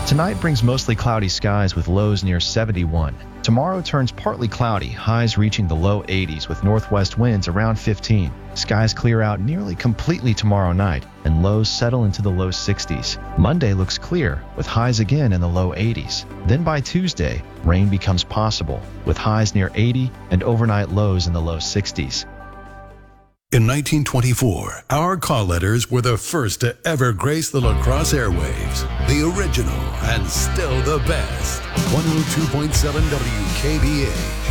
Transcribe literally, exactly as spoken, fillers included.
Tonight brings mostly cloudy skies with lows near seventy-one. Tomorrow turns partly cloudy, highs reaching the low eighties with northwest winds around fifteen. Skies clear out nearly completely tomorrow night, and lows settle into the low sixties. Monday looks clear, with highs again in the low eighties. Then by Tuesday, rain becomes possible, with highs near eighty and overnight lows in the low sixties. In nineteen twenty-four, our call letters were the first to ever grace the La Crosse airwaves. The original and still the best. one oh two point seven W K B A.